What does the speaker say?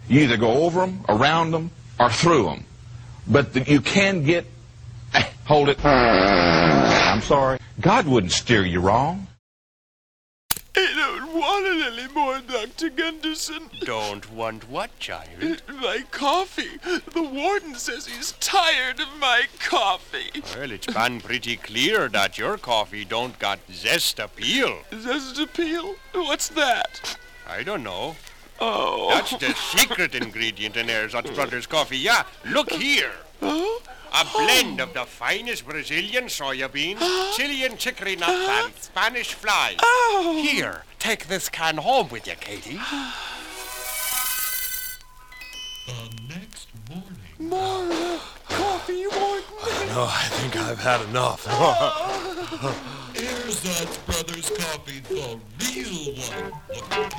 You either go over them, around them, or through them. But you can get... hold it. I'm sorry. God wouldn't steer you wrong. I don't want it anymore, Dr. Gunderson. Don't want what, child? My coffee. The warden says he's tired of my coffee. Well, it's been pretty clear that your coffee don't got zest appeal. Zest appeal? What's that? I don't know. Oh. That's the secret ingredient in Erzatz Brothers coffee. Yeah, look here. Oh? A blend of the finest Brazilian soya beans, Chilean chicory nuts, and Spanish flies. Oh. Here, take this can home with you, Katie. The next morning. More coffee, warden. No, I think I've had enough. Erzatz Brothers coffee, the real one.